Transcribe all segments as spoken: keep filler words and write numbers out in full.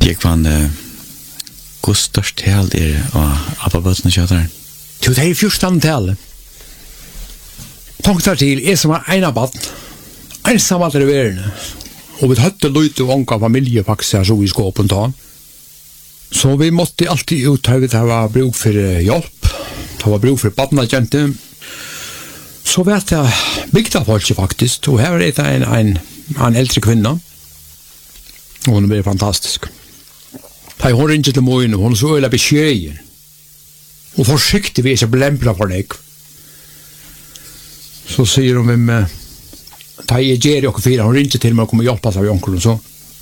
Jeg var en god størst hel er av Abba-bøtene kjøttere. Du, det er fjortan tale. Punkt til er som er en av baden. Ensam at det er verden. Og vi høtte løyte og unga familie faktisk her så i skåpen ta. Så vi måtte alltid ut her, det var bruk for hjelp. Det var bruk for badnagente. Så vet jeg bygda folk faktisk. Og her er det en, en, en eldre kvinne. Og hun er fantastisk. Da hun ringer til morgen, hun er så øyla beskjeden. Og forsiktigvis er belempret for deg. Så sier hun med ta jeg gjør dere fire, hun ringer til meg og kommer og hjelpe seg av onkel og så.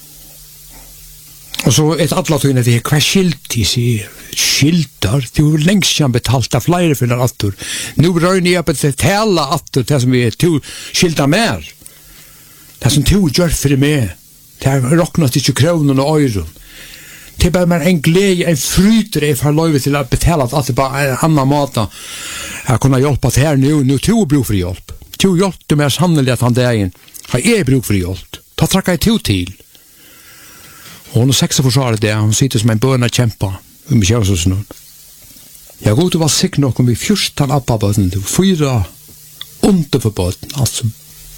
Og så et alle tøyne til hva skilt de sier. Skiltar? Du har lengst kjent betalt av flere for den atter. Nå røyner jeg på det tale atter til som vi to skiltar mer. Det som to gjør for meg. Det har råknet ikke kronen og øyren. Det er bare en glede, en fryter jeg får lov til å betale at det bare er en annen måte. Jeg kunne hjelpe til her nå, nå to bruk for hjelp. To hjelp til meg sannelig at han dagen har jeg bruk for hjelp. Da trekker jeg to til. Og hun er seks år forsvaret det, hun sitter som en bønne kjempe om ikke så snart. Jeg går til å være sikker nok om vi fjørstan appa bøten, til fyra under for bøten, altså.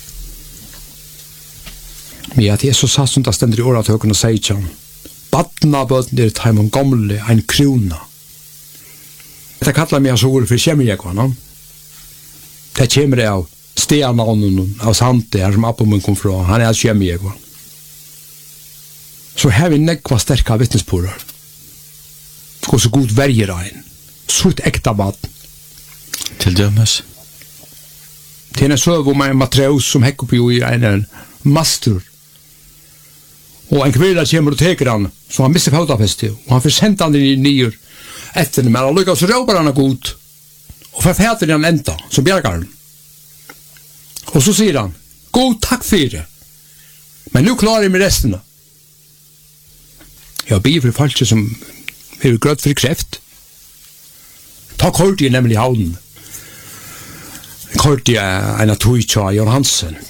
Men ja, det er så satt som det stender i året til å kunne si ikke han. Badna bøten er til en gamle, en krona. Dette kallar meg så ordet for kjemmejekvann. Det kommer av stegnavnen av Sante her som appa mun kom fra. Han er kjemmejekvann. Så har vi nekva sterka vittnesporer. Og så god verger ein. Så et ekta baden. Til dømes. Det er en søv om en Matreus som hekker på jo i en master. Og en kvinna kommer og teker han, så han mister fotafestet, og han får sendt han i nyer etter det, men han lykkes så råper han god, og forfæter han enda, så bjergar han. Og så sier han, god takk for det, men nu klarer jeg med resten. Jeg bier for folk som er grøtt for kreft. Ta kort jeg nemlig i havnen. Kort jeg en av tog tja Jan Hansen.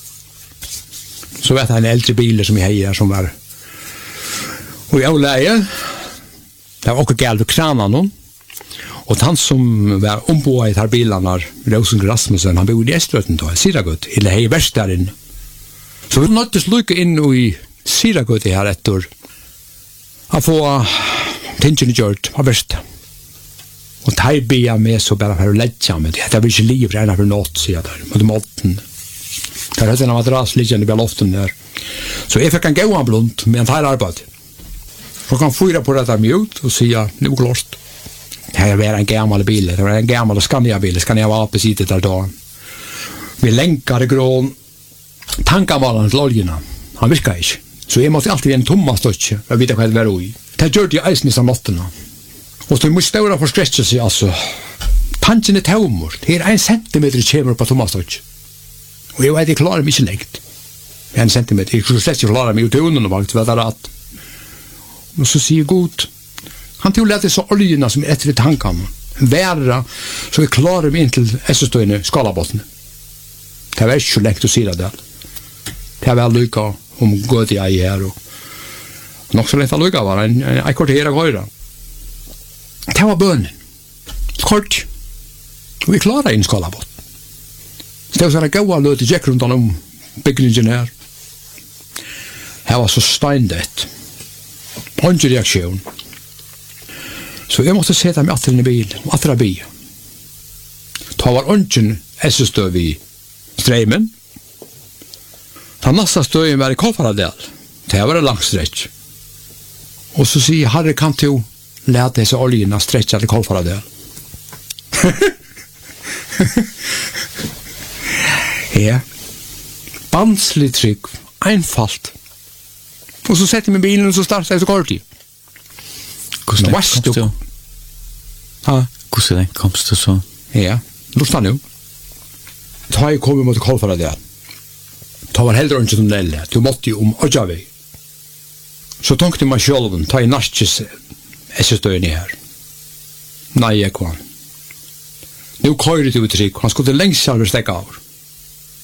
Så vet jeg en eldre biler som jeg heier som var og jeg leie det var også galt ved kranen og han som var ombået i her bilene Rosen Rasmussen, han bodde i Estrøten da, Siragut, eller hei verst der inne. Så vi nøttes lykke inn i Siragut i her etter å få tingene gjort av verst. Og der ber jeg med så bare for å ledge meg. Det er ikke liv regnet for nåt, sier jeg der, mot måten. Der hadde en madras liggende ved loften der. Så jeg fikk en gauan blunt med en tar arbeid. Så kan fyra på dette mjut og sier, nu klart. Det var en gammal bil, det var en gammal Scania-bil, Scania var på sitet der da. Vi lenkade grån tankavalen til oljena. Han virka ikke. Så jeg måtte alltid en tomma støtje og vite hva det var i. Det gjør de eisen i samme nottene. Og så må ståra for skretset seg, altså. Tanken er taumor. Det er en centimeter kjemer på tomma støtje. Og jeg vet, jeg klarer meg ikke lengt. En centimeter. Jeg skulle slett ikke klare meg ut i unnen og valgt, vet jeg rett. Og så sier god, han til å lete så oljene som er etter i tankene, være, så jeg klarer meg inn til S-støyene skalabåtene. Det er ikke så lengt å si det der. Det er vel lykka om gått jeg her, og nok så lett å lykka var en, en, en kvarter av høyre. Det var bønnen. Kort. Og vi klarer inn skalabåten. Det var sånn gaua løte gikk rundt om bygningen her. Her var så steindet. Ikke reaksjon. Så jeg måtte sette meg atter inn i bil, atter av bil. Da var ønsken S-støv i streimen. Da nasta støyen var i Kolfaradel. Det var en lang stretch. Og så sier Harry, kan du lete disse oljene stretcha til Kolfaradel? Ja. Banslig trygg, einfalt. Og så setter jeg meg bilen og så starter jeg så kort i. Hvordan komst du? Ja. Hvordan komst du så? Ja, lusta nu. Da jeg kom mot Kolfaradel. Da var heller ikke tunnel. Du måtte jo om Ødjavei. Så tenkte jeg meg selv, ta i narskis S-støyen i her. Nei, jeg kvann. Nu køyret du trygg, han skulle lengst selv stekka av.